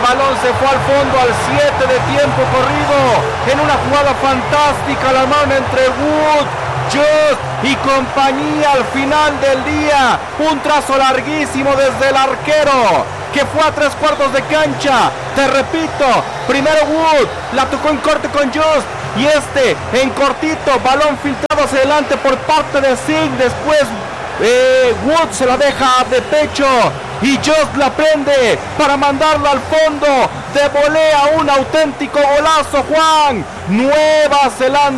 balón se fue al fondo al 7 de tiempo corrido. En una jugada fantástica, la mano entre Wood, Just y compañía al final del día. Un trazo larguísimo desde el arquero, que fue a 3/4 de cancha. Te repito, primero Wood, la tocó en corte con Just, y en cortito, balón filtrado hacia adelante por parte de Singh. Después Wood se la deja de pecho y Just la prende para mandarla al fondo de volea. Un auténtico golazo, Juan. Nueva Zelanda